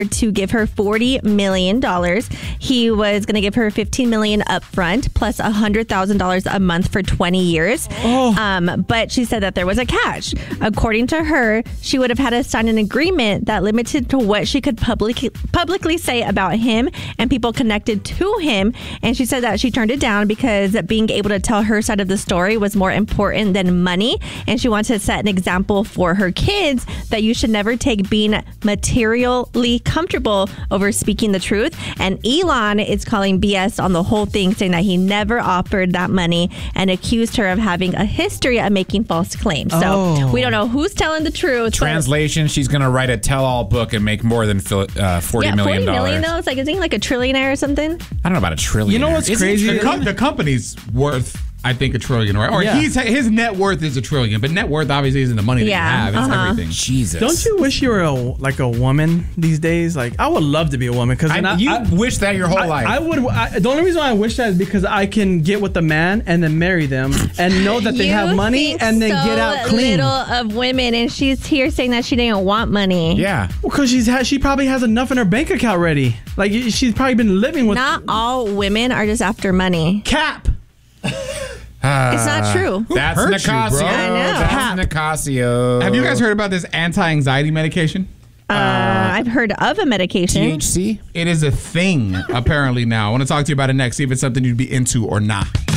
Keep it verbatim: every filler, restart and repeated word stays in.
to give her forty million dollars. He was going to give her fifteen million dollars upfront plus one hundred thousand dollars a month for twenty years. Oh. Um, but she said that there was a catch. According to her, she would have had to sign an agreement that limited to what she could public, publicly say about him and people connected to him. And she said that she turned it down because being able to tell her side of the story was more important than money. And she wanted to set an example for her kids that you should never take being materially comfortable over speaking the truth. And Elon is calling B S on the whole thing, saying that he never offered that money and accused her of having a history of making false claims. So Oh. we don't know who's telling the truth. Translation, she's going to write a tell-all book and make more than uh, forty yeah, million forty dollars. million though. It's like, is he like a trillionaire or something? I don't know about a trillion. You know what's crazy? The, com- the company's worth, I think, a trillion, right? Or Yeah. he's his net worth is a trillion, but net worth obviously isn't the money that Yeah, you have. It's uh-huh. everything. Jesus. Don't you wish you were a, like a woman these days? Like, I would love to be a woman because I, you wish that your whole I, life. I would. I, the only reason why I wish that is because I can get with a man and then marry them and know that they You have money think and then so get out clean. little of women, and she's here saying that she didn't want money. yeah. Because she's ha- she probably has enough in her bank account already. Like she's probably been living with. Not all women are just after money. Cap. It's not true. That's hurt you, Nicasio. bro? I know. That's Nicasio. Have you guys heard about this anti-anxiety medication? Uh, I've heard of a medication. T H C? It is a thing apparently now. I want to talk to you about it next. See if it's something you'd be into or not.